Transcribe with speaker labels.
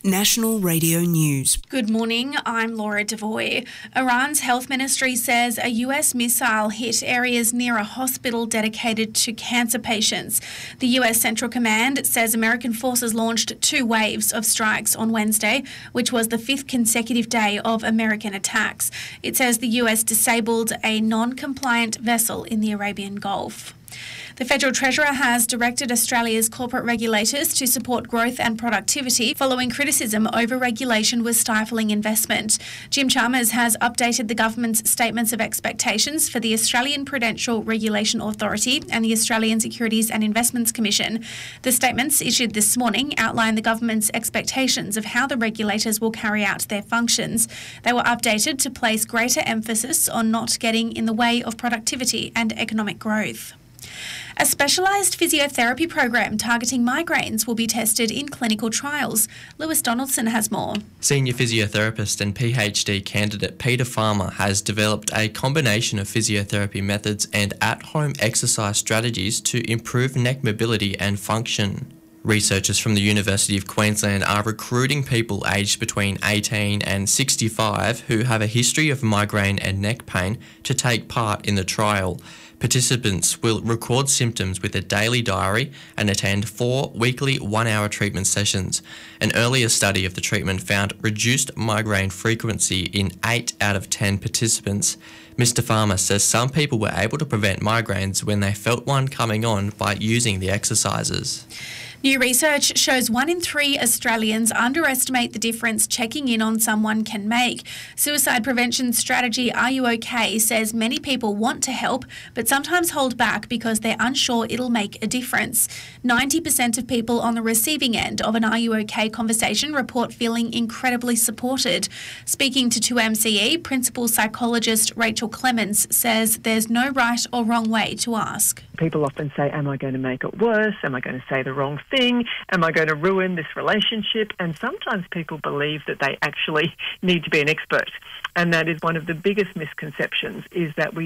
Speaker 1: National Radio News.
Speaker 2: Good morning, I'm Laura Devoy. Iran's health ministry says a US missile hit areas near a hospital dedicated to cancer patients. The US Central Command says American forces launched 2 waves of strikes on Wednesday, which was the 5th consecutive day of American attacks. It says the US disabled a non-compliant vessel in the Arabian Gulf. The Federal Treasurer has directed Australia's corporate regulators to support growth and productivity following criticism over regulation was stifling investment. Jim Chalmers has updated the government's statements of expectations for the Australian Prudential Regulation Authority and the Australian Securities and Investments Commission. The statements issued this morning outline the government's expectations of how the regulators will carry out their functions. They were updated to place greater emphasis on not getting in the way of productivity and economic growth. A specialised physiotherapy program targeting migraines will be tested in clinical trials. Lewis Donaldson has more.
Speaker 3: Senior physiotherapist and PhD candidate Peter Farmer has developed a combination of physiotherapy methods and at-home exercise strategies to improve neck mobility and function. Researchers from the University of Queensland are recruiting people aged between 18 and 65 who have a history of migraine and neck pain to take part in the trial. Participants will record symptoms with a daily diary and attend 4 weekly 1-hour treatment sessions. An earlier study of the treatment found reduced migraine frequency in 8 out of 10 participants. Mr. Farmer says some people were able to prevent migraines when they felt one coming on by using the exercises.
Speaker 2: New research shows 1 in 3 Australians underestimate the difference checking in on someone can make. Suicide prevention strategy Are You OK? Says many people want to help but sometimes hold back because they're unsure it'll make a difference. 90% of people on the receiving end of an Are You OK? Conversation report feeling incredibly supported. Speaking to 2MCE, principal psychologist Rachel Clemens says there's no right or wrong way to ask.
Speaker 4: People often say, am I going to make it worse? Am I going to say the wrong thing? Am I going to ruin this relationship? And sometimes people believe that they actually need to be an expert. And that is one of the biggest misconceptions, is that we